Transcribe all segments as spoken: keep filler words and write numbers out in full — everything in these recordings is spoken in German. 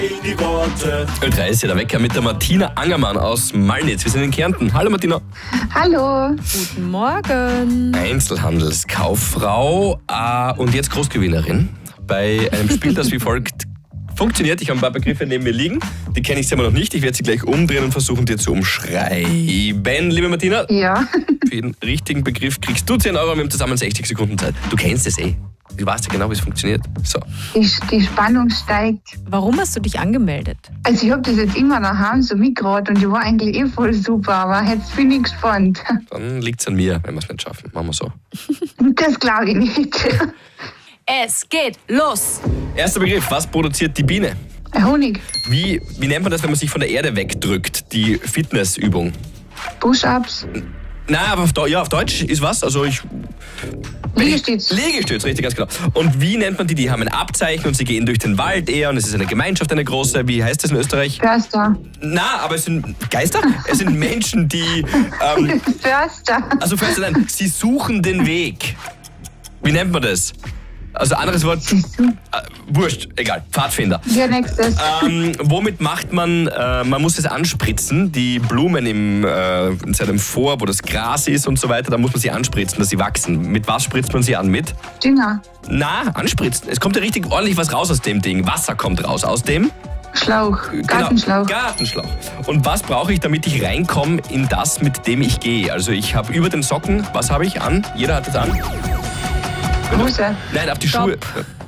Die Worte. Ö drei ist ja der Wecker mit der Martina Angermann aus Malnitz. Wir sind in Kärnten. Hallo Martina. Hallo. Guten Morgen. Einzelhandelskauffrau äh, und jetzt Großgewinnerin bei einem Spiel, das wie folgt funktioniert. Ich habe ein paar Begriffe neben mir liegen. Die kenne ich selber noch nicht. Ich werde sie gleich umdrehen und versuchen, dir zu umschreiben. Liebe Martina, Ja. für jeden richtigen Begriff kriegst du zehn Euro. Wir haben zusammen sechzig Sekunden Zeit. Du kennst es eh. Du weißt ja genau, wie es funktioniert. So. Die, die Spannung steigt. Warum hast du dich angemeldet? Also ich habe das jetzt immer daheim so mitgehört und die war eigentlich eh voll super, aber jetzt bin ich gespannt. Dann liegt es an mir, wenn wir es nicht schaffen. Machen wir so. Das glaube ich nicht. Es geht los. Erster Begriff. Was produziert die Biene? Honig, Wie, wie nennt man das, wenn man sich von der Erde wegdrückt? Die Fitnessübung. Push-Ups, Nein, aber auf, Deu- ja, auf Deutsch ist was? Also ich... Liegestütz. Liegestütz, richtig, ganz genau. Und wie nennt man die? Die haben ein Abzeichen und sie gehen durch den Wald eher und es ist eine Gemeinschaft, eine große. Wie heißt das in Österreich? Förster. Na, aber es sind Geister? Es sind Menschen, die... Ähm, Förster. also first, nein, sie suchen den Weg. Wie nennt man das? Also anderes Wort... Äh, wurscht, egal. Pfadfinder. Ja, nächstes. Ähm, womit macht man, äh, man muss es anspritzen, die Blumen im, äh, in seinem Vor, wo das Gras ist und so weiter, da muss man sie anspritzen, dass sie wachsen. Mit was spritzt man sie an? Mit? Dünger. Na, anspritzen. Es kommt ja richtig ordentlich was raus aus dem Ding. Wasser kommt raus aus dem... Schlauch. Gartenschlauch. Genau, Gartenschlauch. Und was brauche ich, damit ich reinkomme in das, mit dem ich gehe? Also ich habe über den Socken, was habe ich an? Jeder hat das an? Hose. Nein, auf die Stopp. Schuhe.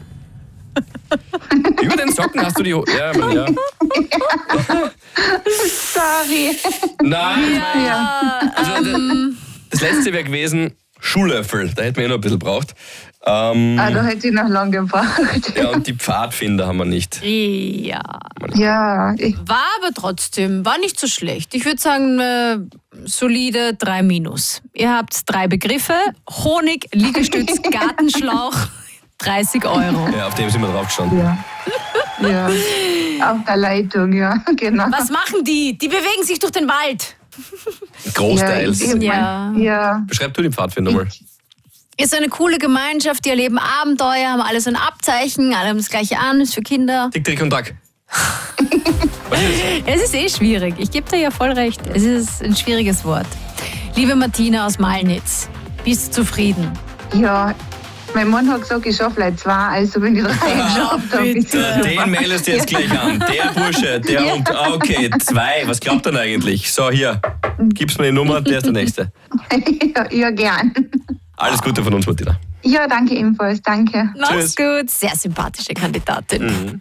Über den Socken hast du die Hose. Ja, Mann, ja. Sorry. Nein, Ja. also, Ähm, das letzte wäre gewesen Schuhlöffel. Da hätten wir eh noch ein bisschen gebraucht. Ähm, Ah, da hätte ich noch lange gebraucht. ja, und die Pfadfinder haben wir nicht. ja. Ja, ich, War aber trotzdem, war nicht so schlecht. Ich würde sagen, äh, solide drei Minus. Ihr habt drei Begriffe. Honig, Liegestütz, Gartenschlauch, dreißig Euro. Ja, auf dem sind wir drauf gestanden. ja. Ja. Auf der Leitung, ja, genau. Was machen die? Die bewegen sich durch den Wald. Großteils. Ja, ich, ich Ja. mein, ja. Beschreib du den Pfadfinder mal. Ist eine coole Gemeinschaft, die erleben Abenteuer, haben alle so ein Abzeichen, alle haben das gleiche an, ist für Kinder. Tick, Trick und Track. Was ist das? Es ist eh schwierig. Ich gebe dir ja voll recht. Es ist ein schwieriges Wort. Liebe Martina aus Malnitz, bist du zufrieden? Ja. Mein Mann hat gesagt, ich schaffe leider zwei, also wenn ich drei geschafft habe, ist Äh, Den meldest du jetzt gleich an. Der Bursche, der Ja. und okay, zwei. Was glaubt er denn eigentlich? So, hier, gib's mir die Nummer, der ist der Nächste. ja, ja, gern. Alles Gute von uns, Martina. Ja, danke ebenfalls, danke. Mach's Tschüss. gut. Sehr sympathische Kandidatin.